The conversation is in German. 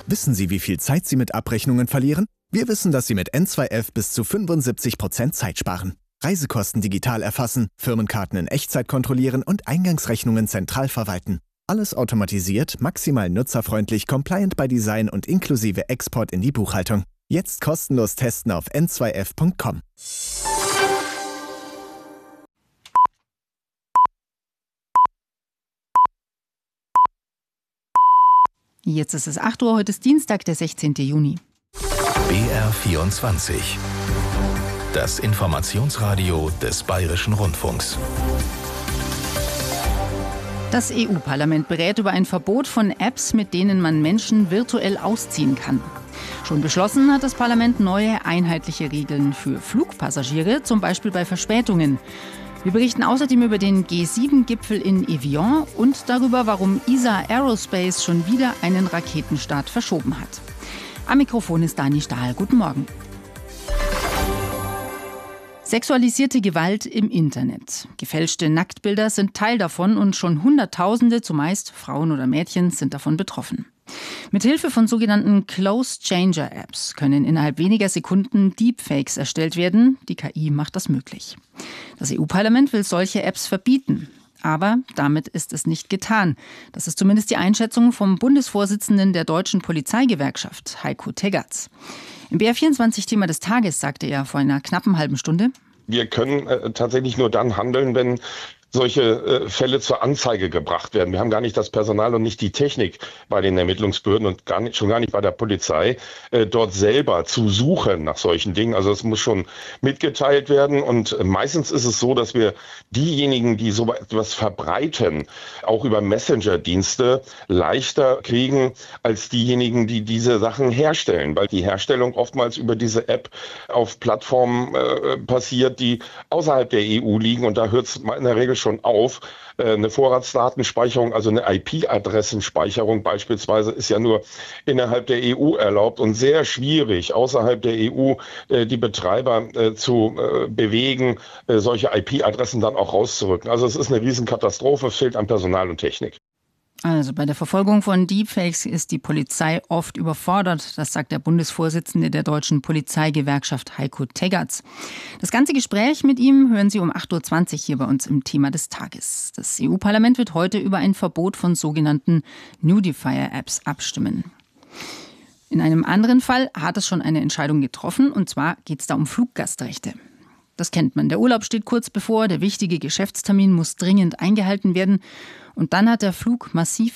Wissen Sie, wie viel Zeit Sie mit Abrechnungen verlieren? Wir wissen, dass Sie mit N2F bis zu 75% Zeit sparen. Reisekosten digital erfassen, Firmenkarten in Echtzeit kontrollieren und Eingangsrechnungen zentral verwalten. Alles automatisiert, maximal nutzerfreundlich, compliant by Design und inklusive Export in die Buchhaltung. Jetzt kostenlos testen auf n2f.com. Jetzt ist es 8 Uhr, heute ist Dienstag, der 16. Juni. BR24. Das Informationsradio des Bayerischen Rundfunks. Das EU-Parlament berät über ein Verbot von Apps, mit denen man Menschen virtuell ausziehen kann. Schon beschlossen hat das Parlament neue einheitliche Regeln für Flugpassagiere, zum Beispiel bei Verspätungen. Wir berichten außerdem über den G7-Gipfel in Evian und darüber, warum ESA Aerospace schon wieder einen Raketenstart verschoben hat. Am Mikrofon ist Dani Stahl. Guten Morgen. Sexualisierte Gewalt im Internet. Gefälschte Nacktbilder sind Teil davon und schon Hunderttausende, zumeist Frauen oder Mädchen, sind davon betroffen. Mithilfe von sogenannten Close-Changer-Apps können innerhalb weniger Sekunden Deepfakes erstellt werden. Die KI macht das möglich. Das EU-Parlament will solche Apps verbieten. Aber damit ist es nicht getan. Das ist zumindest die Einschätzung vom Bundesvorsitzenden der Deutschen Polizeigewerkschaft, Heiko Teggerts. Im BR24-Thema des Tages sagte er vor einer knappen halben Stunde: Wir können tatsächlich nur dann handeln, wenn solche Fälle zur Anzeige gebracht werden. Wir haben gar nicht das Personal und nicht die Technik bei den Ermittlungsbehörden und schon gar nicht bei der Polizei, dort selber zu suchen nach solchen Dingen. Also es muss schon mitgeteilt werden. Und meistens ist es so, dass wir diejenigen, die so etwas verbreiten, auch über Messenger-Dienste leichter kriegen als diejenigen, die diese Sachen herstellen. Weil die Herstellung oftmals über diese App auf Plattformen passiert, die außerhalb der EU liegen. Und da hört es in der Regel schon auf. Eine Vorratsdatenspeicherung, also eine IP-Adressenspeicherung beispielsweise, ist ja nur innerhalb der EU erlaubt und sehr schwierig, außerhalb der EU die Betreiber zu bewegen, solche IP-Adressen dann auch rauszurücken. Also es ist eine Riesenkatastrophe, fehlt an Personal und Technik. Also bei der Verfolgung von Deepfakes ist die Polizei oft überfordert. Das sagt der Bundesvorsitzende der Deutschen Polizeigewerkschaft Heiko Teggerts. Das ganze Gespräch mit ihm hören Sie um 8.20 Uhr hier bei uns im Thema des Tages. Das EU-Parlament wird heute über ein Verbot von sogenannten Nudifier-Apps abstimmen. In einem anderen Fall hat es schon eine Entscheidung getroffen, und zwar geht es da um Fluggastrechte. Das kennt man. Der Urlaub steht kurz bevor, der wichtige Geschäftstermin muss dringend eingehalten werden. Und dann hat der Flug massiv